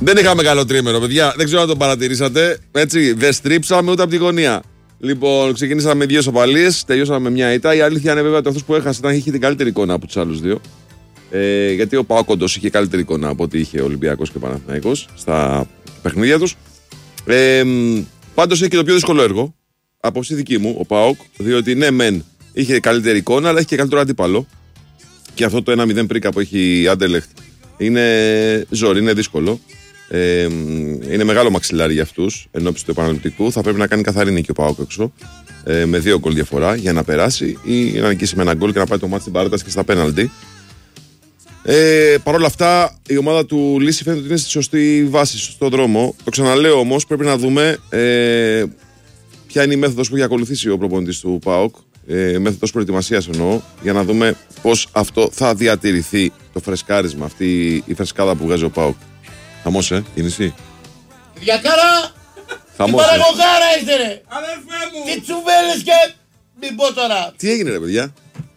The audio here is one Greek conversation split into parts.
Δεν είχαμε καλό τρίμερο, παιδιά. Δεν ξέρω αν το παρατηρήσατε. Έτσι, δεν στρίψαμε ούτε από τη γωνία. Λοιπόν, ξεκινήσαμε με 2 ισοπαλίες, τελειώσαμε με μια ήττα. Η αλήθεια είναι βέβαια ότι αυτός που έχασε είχε την καλύτερη εικόνα από τους άλλους 2. Γιατί ο ΠΑΟΚ όντως είχε καλύτερη εικόνα από ό,τι είχε ο Ολυμπιακός και ο Παναθηναϊκός στα παιχνίδια τους. Πάντως έχει και το πιο δύσκολο έργο. Απόψη δική μου, ο ΠΑΟΚ, διότι ναι, μεν είχε καλύτερη εικόνα, αλλά έχει και καλύτερο αντίπαλο. Και αυτό το 1-0 πρίκα που έχει η Άντερλεχτ είναι ζόρι, είναι δύσκολο. Είναι μεγάλο μαξιλάρι για αυτούς ενώπιση του επαναληπτικού. Θα πρέπει να κάνει καθαρή νίκη ο ΠΑΟΚ έξω με 2 γκολ διαφορά για να περάσει ή να νικήσει με 1 γκολ και να πάει το μάτι στην παράταση και στα πέναλτι. Παρ' όλα αυτά, η ομάδα του Λύση φαίνεται ότι είναι στη σωστή βάση, στον δρόμο. Το ξαναλέω όμως, πρέπει να δούμε ποια είναι η μέθοδος που έχει ακολουθήσει ο προπονητής του ΠΑΟΚ. Μέθοδος προετοιμασίας εννοώ, για να δούμε πώς αυτό θα διατηρηθεί το φρεσκάρισμα, αυτή η φρεσκάδα που βγάζει ο ΠΑΟΚ. Χαμός, κίνηση. Διακάρα! Χαμός, την παραγωγάρα είστε ρε! Αδερφέ μου! Τι τσουβέλες και... Μην πω τώρα! Τι έγινε ρε παιδιά?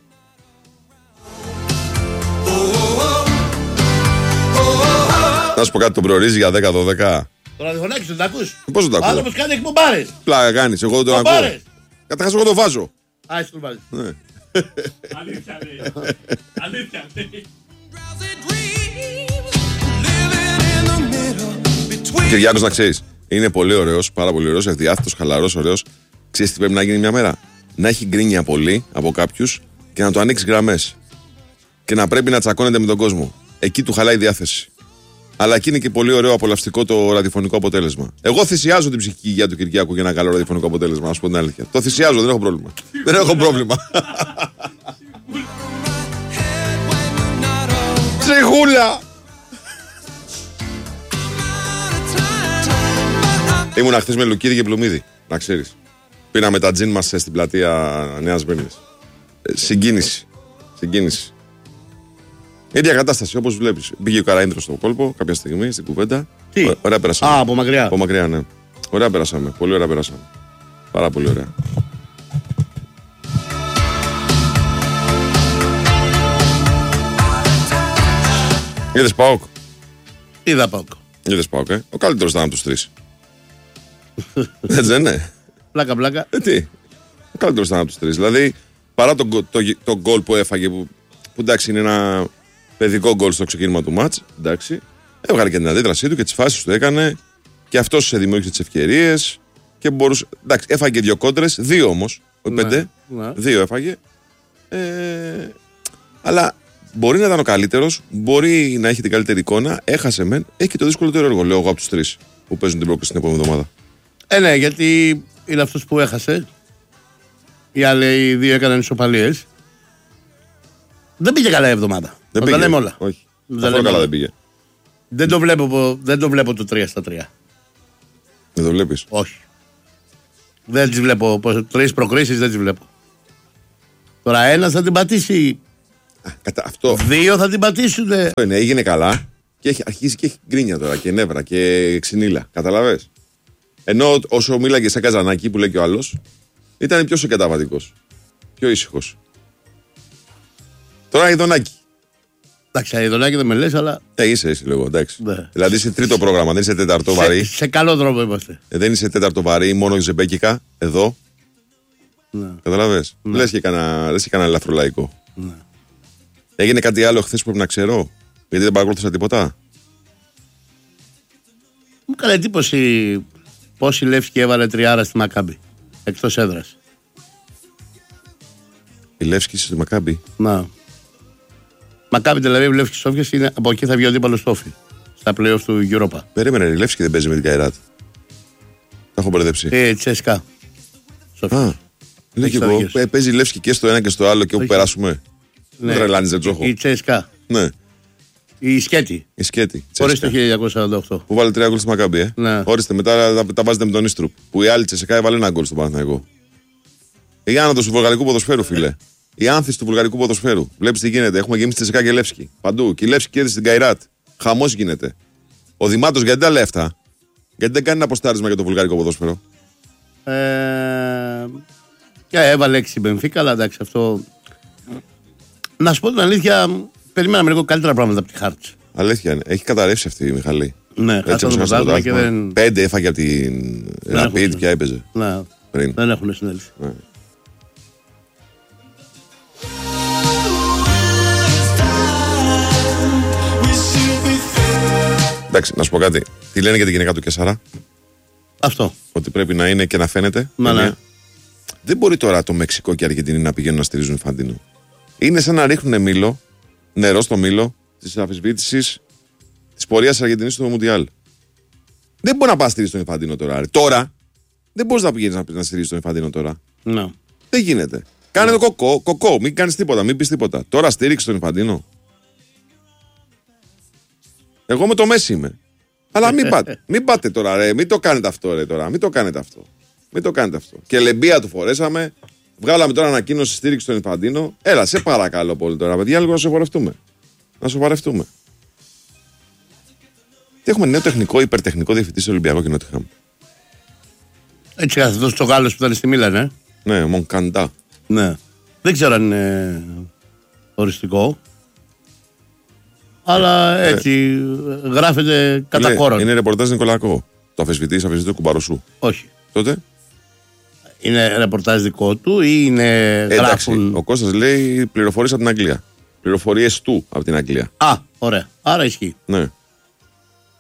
Να σου πω κάτι, τον προορίζει για 10-12. Το ραδιοφωνάκι σου, τον ακούς? Πώς τον ακούω? Άνθρωπος κάνει εκπομπάρες. Πλάκα κάνεις, εγώ δεν τον ακούω. Καταρχάς εγώ τον βάζω. Α, εσύ τον βάζεις. Ναι. Αλήθεια λέει. Αλήθεια λέει. Κυριάκος, να ξέρεις, είναι πολύ ωραίος, πάρα πολύ ωραίος, ευδιάθετος, χαλαρός, ωραίος. Ξέρεις τι πρέπει να γίνει μια μέρα? Να έχει γκρίνια πολύ από κάποιους και να του ανοίξει γραμμές. Και να πρέπει να τσακώνεται με τον κόσμο. Εκεί του χαλάει η διάθεση. Αλλά εκεί είναι και πολύ ωραίο απολαυστικό το ραδιοφωνικό αποτέλεσμα. Εγώ θυσιάζω την ψυχική υγεία του Κυριάκου για ένα καλό ραδιοφωνικό αποτέλεσμα, να σου πω την αλήθεια. Το θυσιάζω, δεν έχω πρόβλημα. Δεν έχω πρόβλημα. Ψυχούλα! Ήμουνα χθες με Λουκίδη και Πλουμίδη, να ξέρεις. Πήραμε τα τζιν μας στην πλατεία Νέας Μπέρνης. Συγκίνηση. Συγκίνηση. Ίδια κατάσταση όπως βλέπεις. Πήγε ο Καραΐντρος στο κόλπο κάποια στιγμή στην κουβέντα. Τι? Ωραία πέρασαμε. Α, από μακριά. Από μακριά, ναι. Ωραία πέρασαμε. Πολύ ωραία πέρασαμε. Πάρα πολύ ωραία. Είδες ΠΑΟΚ? Είδα ΠΑΟΚ. Είδες ΠΑΟΚ, Ο καλύτερος ήταν από τους 3. Έτσι δεν είναι? Πλάκα, πλάκα. Τι? Ο καλύτερος ήταν από τους 3. Δηλαδή, παρά το γκολ που έφαγε, που εντάξει είναι ένα παιδικό γκολ στο ξεκίνημα του μάτς, εντάξει, έβγαλε και την αντίδρασή του και τις φάσεις του έκανε και αυτός σε δημιούργησε τις ευκαιρίες και μπορούσε. Εντάξει, έφαγε 2 κόντρες, 2 όμως, όχι 5. Ναι. 2 έφαγε. Αλλά μπορεί να ήταν ο καλύτερος, μπορεί να έχει την καλύτερη εικόνα, έχασε μεν, έχει και το δύσκολότερο έργο, λέω εγώ, από τους 3 που παίζουν την πρόκληση την επόμενη εβδομάδα. Ναι, γιατί είναι αυτός που έχασε. Οι άλλοι 2 έκαναν ισοπαλίες. Δεν πήγε καλά η εβδομάδα. Δεν τα λέμε όλα. Όχι. Δεν Αυτό λέμε καλά όλα. δεν πήγε. Δεν το βλέπω το 3 στα 3. Δεν το βλέπεις? Όχι. Δεν τις βλέπω. 3 προκρίσεις δεν τις βλέπω. Τώρα ένας θα την πατήσει. Αυτό 2 θα την πατήσουν. είναι, έγινε καλά και αρχίζει και έχει γκρίνια τώρα και νεύρα και ξυνήλα. Καταλαβες? Ενώ όσο μίλαγε σε Καζανάκι που λέει και ο άλλος, ήταν πιο συγκαταβατικός. Πιο ήσυχος. Τώρα Ιδονάκι. Εντάξει, Ιδονάκι δεν με λες, αλλά. Είσαι λίγο, εντάξει. Ναι. Δηλαδή είσαι τρίτο πρόγραμμα, δεν είσαι τέταρτο βαρύ. Σε καλό δρόμο είμαστε. Δεν είσαι τέταρτο βαρύ, μόνο ζεμπέκικα, εδώ. Ναι. Καταλαβες? Ναι. Λες και κανένα ελαφρολαϊκό. Ναι. Έγινε κάτι άλλο χθες που πρέπει να ξέρω, γιατί δεν παρακολούθησα τίποτα. Μου έκανε εντύπωση πώς η Λεύσκη έβαλε 3 στη Μακάμπη. Εκτός έδρας. Η Λεύσκη στη Μακάμπη. Να. Μακάμπη Τελαβίβ, Λεύσκη Σόφιας, είναι από εκεί θα βγει ο αντίπαλος Σόφι. Στα playoff του Europa. Περίμενε, η Λεύσκη δεν παίζει με την Καϊράτ. Τα έχω μπερδέψει. Τσέσκα. Α, λέει και εγώ. Παίζει η Λεύσκη και στο ένα και στο άλλο και όπου περάσουμε. Ναι. Δεν τρελάνεις, δεν τσόχο. Η Τσέσκα. Ναι. Η Σκέτη. Η Σκέτη. Χωρίς το 1948. Που βάλε 3 γκολ στη Μακάμπη, Ναι. Ορίστε, μετά τα βάζετε με τον Ίστρουπ. Που η άλλη Τσεσεκά έβαλε 1 γκολ στον Παναθηναϊκό. Η άνοδος του βουλγαρικού ποδοσφαίρου, φίλε. Η άνθηση του βουλγαρικού ποδοσφαίρου. Βλέπεις τι γίνεται. Έχουμε γεμίσει Τσεσεκά και Λεύσκη. Παντού. Και η Λεύσκη κέρδισε στην Καϊράτ. Χαμός γίνεται. Ο Δημάτος γιατί τα λέει αυτά? Γιατί δεν κάνει ένα αποστάρισμα για το βουλγαρικό ποδόσφαιρο? Έβαλε 6 η Μπενφίκα, αλλά εντάξει αυτό. Να σου πω την αλήθεια, περιμέναμε λίγο καλύτερα πράγματα από τη Χάρτς. Αλήθεια είναι. Έχει καταρρεύσει αυτή η Μιχαλή. Ναι, Έτσι χάσαν όπως το χάσαν το πρωτάθλημα και πρωτάθλημα. δεν. 5 έφαγε από την Rapid, έχουν. ποια έπαιζε Ναι, πριν. δεν έχουν συνέλθει. Ναι. Εντάξει, να σου πω κάτι. Τι λένε για την γυναίκα του Κεσάρα, Αυτό. ότι πρέπει να είναι και να φαίνεται. Ναι, ναι. Δεν μπορεί τώρα το Μεξικό και η Αργεντινή να πηγαίνουν να στηρίζουν Ιφαντίνο. Είναι σαν να ρίχνουν μήλο, νερό στο μήλο τη αμφισβήτηση τη πορεία τη Αργεντινή στο Μουντιάλ. Δεν μπορεί να πα να στηρίζει τον Ιφαντίνο τώρα. Ρε. Τώρα δεν μπορεί να πηγαίνει να στηρίζει τον Ιφαντίνο τώρα. Ναι. Δεν γίνεται. Κάνε το κοκό, μην κάνει τίποτα, μην πει τίποτα. Τώρα στήριξε τον Ιφαντίνο. Εγώ με το Μέση είμαι. Αλλά μην πάτε τώρα, ρε. Μην το κάνετε αυτό, ρε. Τώρα. Μην το κάνετε αυτό. Και λεμπία του φορέσαμε. Βγάλαμε τώρα ανακοίνωση στήριξη στον Ιφαντίνο. Έλα, σε παρακαλώ πολύ τώρα, παιδιά, λίγο να σοβαρευτούμε. Τι έχουμε νέο τεχνικό, υπερτεχνικό διευθυντή στο Ολυμπιακό και Νότιχαμ. Έτσι καθώς το Γάλλος που ήταν στη Μίλαν, Ναι, Μονκαντά. Ναι. Δεν ξέρω αν είναι οριστικό. Αλλά έτσι γράφεται κατά κόρον. Είναι ρεπορτάζ Νικολακό. Το αφισβητεί το Κουμπαροσού. Όχι. Τότε. Είναι ρεπορτάζ δικό του ή είναι Εντάξει, γράφουν. ο Κώστας λέει πληροφορίες από την Αγγλία. Πληροφορίες του από την Αγγλία. Α, ωραία. Άρα ισχύει. Ναι.